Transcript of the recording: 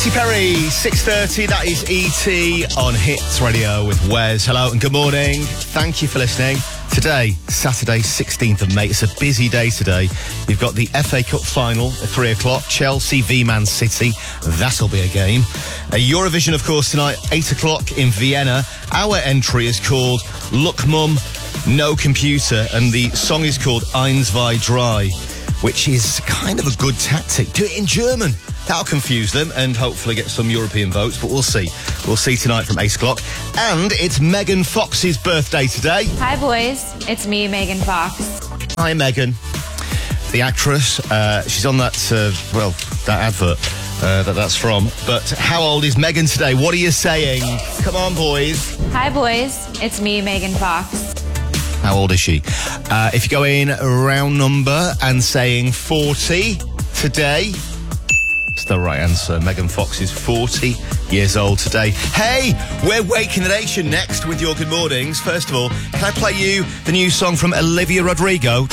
Katy Perry, 6:30, that is E.T. on Hits Radio with Wes. Hello and good morning. Thank you for listening. Today, Saturday, 16th of May. It's a busy day today. You've got the FA Cup final at 3 o'clock, Chelsea v Man City. That'll be a game. Eurovision, of course, tonight, 8 o'clock in Vienna. Our entry is called Look Mum, No Computer, and the song is called Eins, zwei, drei, which is kind of a good tactic. Do it in German. That'll confuse them and hopefully get some European votes, but we'll see. We'll see tonight from 8 o'clock. And it's Megan Fox's birthday today. Hi, boys. It's me, Megan Fox. Hi, Megan. The actress. She's on that, that advert that's from. But how old is Megan today? What are you saying? Come on, boys. Hi, boys. It's me, Megan Fox. How old is she? If you go in round number and saying 40 today, it's the right answer. Megan Fox is 40 years old today. Hey, we're Waking the Nation next with your Good Mornings. First of all, can I play you the new song from Olivia Rodrigo?